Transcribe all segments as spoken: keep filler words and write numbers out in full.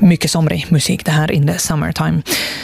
mycket somrig musik det här in the summertime.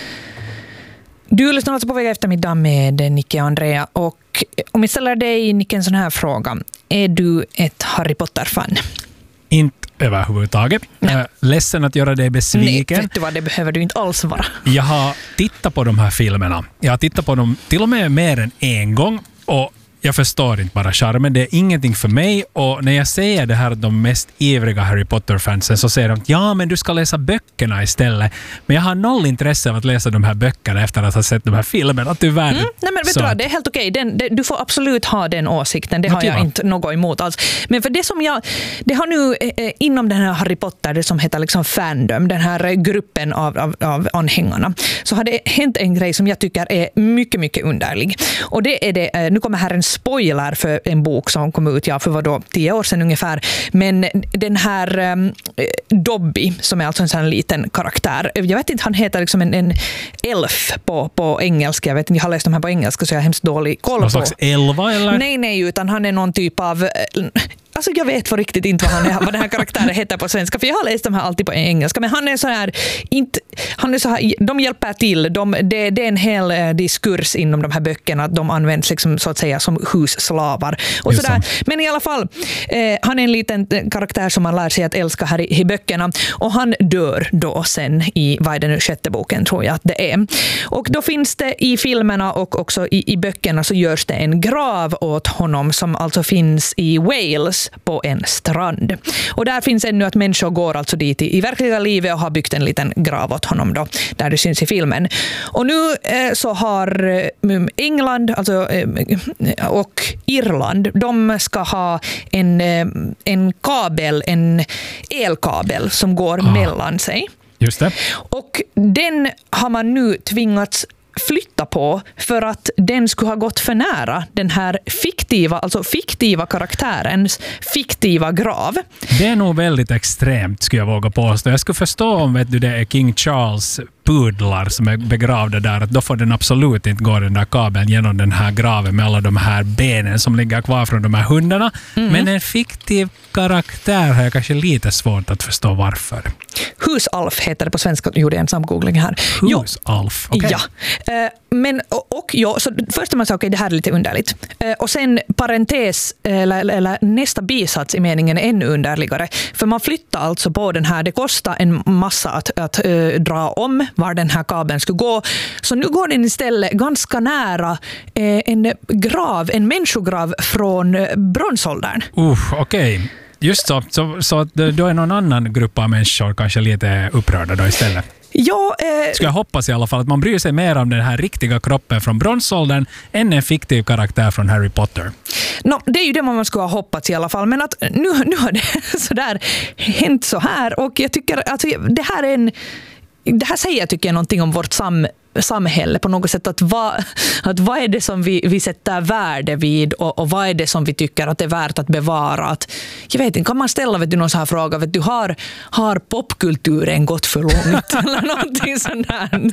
Du lyssnar alltså på Vega eftermiddag med Nicke och Andrea, och om jag ställer dig, Nicke, en sån här fråga. Är du ett Harry Potter-fan? Inte överhuvudtaget. Jag är ledsen att göra dig besviken. Nej, vet du vad, det behöver du inte alls vara. Jag har tittat på de här filmerna. Jag har tittat på dem till och med mer än en gång, och jag förstår inte bara charmen. Det är ingenting för mig, och när jag säger det här, de mest ivriga Harry Potter-fansen, så säger de att ja, men du ska läsa böckerna istället. Men jag har noll intresse av att läsa de här böckerna efter att ha sett de här filmerna, tyvärr. Mm, nej, men vet du vad, det är helt okej. Den, det, du får absolut ha den åsikten. Det har jag inte något emot alls. Men för det som jag, det har nu eh, inom den här Harry Potter, det som heter liksom fandom, den här gruppen av, av, av anhängarna, så har det hänt en grej som jag tycker är mycket, mycket underlig. Och det är det, eh, nu kommer här en spoiler för en bok som kom ut ja, för vad då, tio år sedan ungefär. Men den här um, Dobby, som är alltså en sån liten karaktär. Jag vet inte, han heter liksom en, en elf på, på engelska. Jag vet inte, jag har läst de här på engelska så jag har hemskt dålig koll på. Någon slags elva eller? Nej, nej, utan han är någon typ av... Alltså jag vet för riktigt inte vad, han är, vad den här karaktären heter på svenska, för jag har läst de här alltid på engelska, men han är så här, inte, han är så här, de hjälper till, de, det, det är en hel eh, diskurs inom de här böckerna, att de används liksom, så att säga som husslavar och så där. Men i alla fall, eh, han är en liten karaktär som man lär sig att älska här i, i böckerna, och han dör då sen i, vad är det nu, sjätte boken tror jag att det är. Och då finns det i filmerna och också i, i böckerna så görs det en grav åt honom som alltså finns i Wales på en strand. Och där finns ännu att människor går alltså dit i, i verkliga livet och har byggt en liten grav åt honom då, där det syns i filmen. Och nu eh, så har eh, England alltså, eh, och Irland, de ska ha en, eh, en kabel, en elkabel som går ah. mellan sig. Just det. Och den har man nu tvingats flytta på för att den skulle ha gått för nära den här fiktiva, alltså fiktiva karaktärens fiktiva grav. Det är nog väldigt extremt, skulle jag våga påstå. Jag skulle förstå om vet du, det är King Charles pudlar som är begravda där, att då får den absolut inte gå den där kabeln genom den här graven med alla de här benen som ligger kvar från de här hundarna. Mm. Men en fiktiv karaktär har jag kanske lite svårt att förstå varför. Husalf heter det på svenska, gjorde jag en samgoogling här. Husalf, okej. Okay. Ja, men och, och ja, så först man sa okej, okay, det här är lite underligt. Och sen parentes, eller, eller nästa bisats i meningen är ännu underligare. För man flyttar alltså på den här, det kostar en massa att, att uh, dra om var den här kabeln skulle gå. Så nu går den istället ganska nära eh, en grav, en människograv från eh, bronsåldern. Uh, okej. Okay. Just så, så, så att då är någon annan grupp av människor kanske lite upprörda då istället. Ja, eh, ska jag hoppas i alla fall att man bryr sig mer om den här riktiga kroppen från bronsåldern än en fiktiv karaktär från Harry Potter. No, det är ju det man ska ha hoppats i alla fall, men att nu, nu har det så där hänt så här, och jag tycker alltså, det här är en det här säger jag tycker jag någonting om vårt sam, samhälle på något sätt, att, va, att vad är det som vi, vi sätter värde vid och, och vad är det som vi tycker att det är värt att bevara. Att, jag vet inte, kan man ställa vet du, någon så här fråga, vet du, har, har popkulturen gått för långt eller någonting sånt där?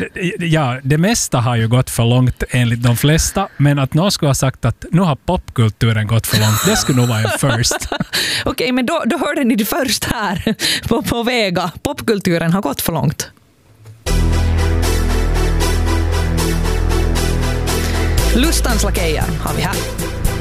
Ja, det mesta har ju gått för långt enligt de flesta, men att någon skulle ha sagt att nu har popkulturen gått för långt, det skulle nog vara en first. Okej, okay, men då, då hörde ni det först här på, på Vega. Popkulturen har gått för långt. Lustans lakejer har vi här.